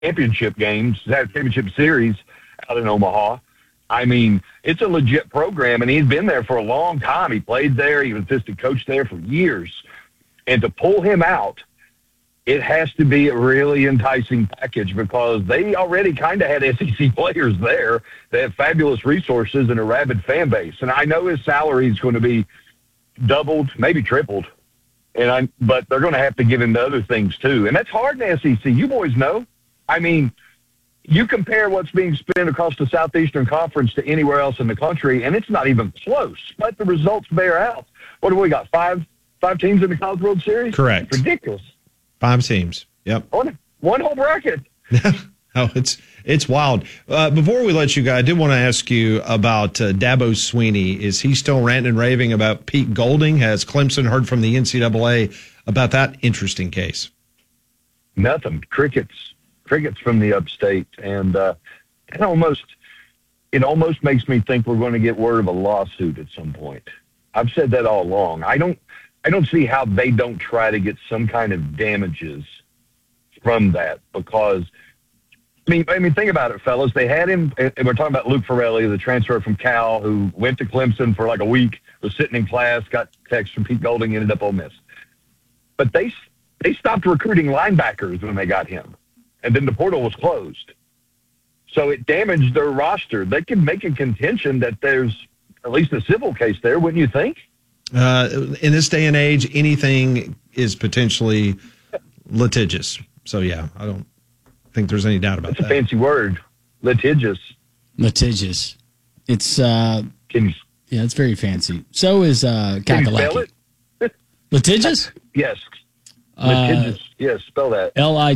championship games, that championship series out in Omaha. I mean, it's a legit program, and he's been there for a long time. He played there. He was assistant coach there for years. And to pull him out, it has to be a really enticing package because they already kind of had SEC players there. They have fabulous resources and a rabid fan base. And I know his salary is going to be doubled, maybe tripled. But they're going to have to give him the other things too. And that's hard in the SEC. You boys know. I mean, you compare what's being spent across the Southeastern Conference to anywhere else in the country, and it's not even close. But the results bear out. What do we got, five teams in the College World Series? Correct. It's ridiculous. 5 teams. Yep. One whole bracket. Oh, it's wild. Before we let you go, I did want to ask you about Dabo Swinney. Is he still ranting and raving about Pete Golding? Has Clemson heard from the NCAA about that interesting case? Nothing. Crickets from the upstate, and it almost makes me think we're going to get word of a lawsuit at some point. I've said that all along. I don't see how they don't try to get some kind of damages from that because, I mean, think about it, fellas. They had him, and we're talking about Luke Farrelly, the transfer from Cal, who went to Clemson for like a week, was sitting in class, got text from Pete Golding, ended up Ole Miss. But they stopped recruiting linebackers when they got him, and then the portal was closed. So it damaged their roster. They could make a contention that there's at least a civil case there, wouldn't you think? In this day and age, anything is potentially litigious. So, yeah, I don't think there's any doubt about that. That's a fancy word, litigious. Litigious. It's it's very fancy. So is Can you spell Kakalaki. it? Litigious? Yes. Litigious. Yes, spell that.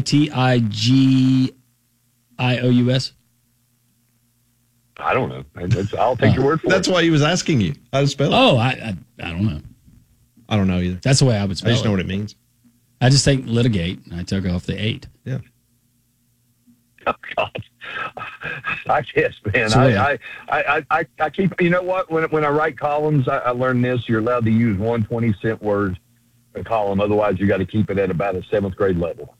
Litigious? I don't know. I'll take your word for it. That's why he was asking you how to spell it. Oh, I don't know. I don't know either. That's the way I would spell it. I just know what it means. I just think litigate, and I took off the 8. Yeah. Oh, God. I guess, man. I keep, you know what? When I write columns, I learned this. You're allowed to use 1 20-cent word a column. Otherwise, you got to keep it at about a 7th grade level.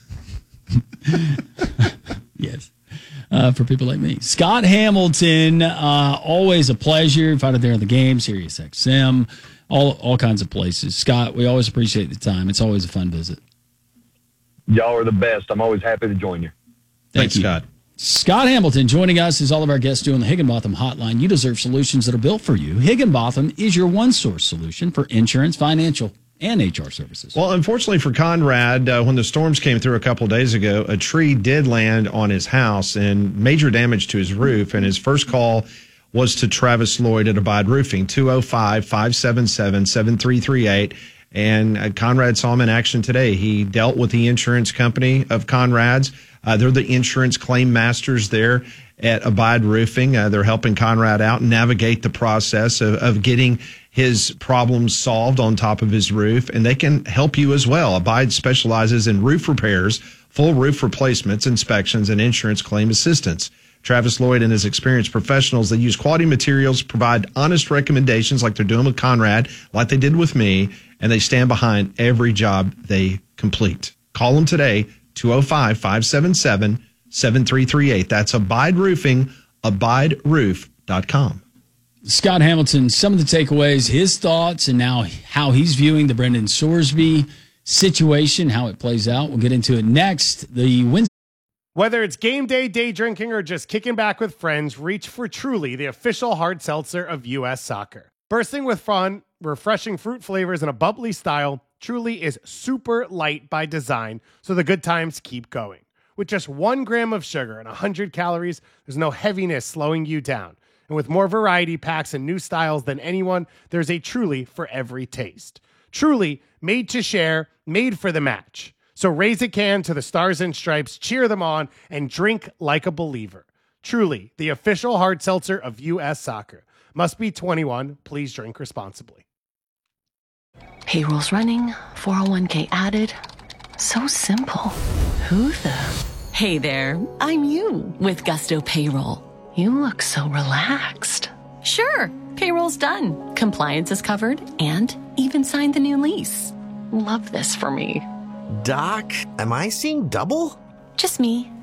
Yes. For people like me. Scott Hamilton, always a pleasure. If out there at the game, Sirius XM, all kinds of places. Scott, we always appreciate the time. It's always a fun visit. Y'all are the best. I'm always happy to join you. Thanks, Scott. Scott Hamilton joining us as all of our guests do on the Higginbotham Hotline. You deserve solutions that are built for you. Higginbotham is your one-source solution for insurance, financial, and HR services. Well, unfortunately for Conrad, when the storms came through a couple of days ago, a tree did land on his house and major damage to his roof. And his first call was to Travis Lloyd at Abide Roofing, 205-577-7338. And Conrad saw him in action today. He dealt with the insurance company of Conrad's. They're the insurance claim masters there at Abide Roofing. They're helping Conrad out and navigate the process of getting his problems solved on top of his roof, and they can help you as well. Abide specializes in roof repairs, full roof replacements, inspections, and insurance claim assistance. Travis Lloyd and his experienced professionals, they use quality materials, provide honest recommendations like they're doing with Conrad, like they did with me, and they stand behind every job they complete. Call them today, 205-577-7338. That's Abide Roofing, abideroof.com. Scott Hamilton, some of the takeaways, his thoughts, and now how he's viewing the Brendan Sorsby situation, how it plays out. We'll get into it next. Whether it's game day, day drinking, or just kicking back with friends, reach for Truly, the official hard seltzer of U.S. Soccer. Bursting with fun, refreshing fruit flavors, and a bubbly style, Truly is super light by design, so the good times keep going. With just 1 gram of sugar and 100 calories, there's no heaviness slowing you down. And with more variety packs and new styles than anyone, there's a Truly for every taste. Truly, made to share, made for the match. So raise a can to the Stars and Stripes, cheer them on, and drink like a believer. Truly, the official hard seltzer of U.S. Soccer. Must be 21. Please drink responsibly. Payroll's running, 401k added. So simple. Who the? Hey there, I'm you with Gusto Payroll. You look so relaxed. Sure, payroll's done. Compliance is covered and even signed the new lease. Love this for me. Doc, am I seeing double? Just me.